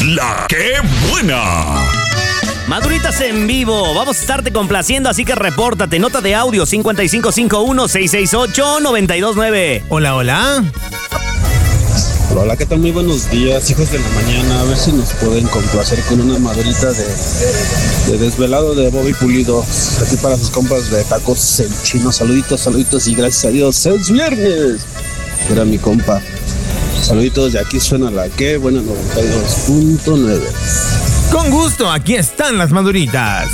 La que buena. Maduritas en vivo, vamos a estarte complaciendo, así que repórtate. Nota de audio 5551-668-929. Hola, hola. Hola, ¿qué tal? Muy buenos días, hijos de la mañana. A ver si nos pueden complacer con una madurita de desvelado de Bobby Pulido. Aquí para sus compas de tacos el chino. Saluditos, saluditos y gracias a Dios. ¡Es viernes! Era mi compa. Saluditos, de aquí suena la que buena 92.9. Con gusto, aquí están las maduritas.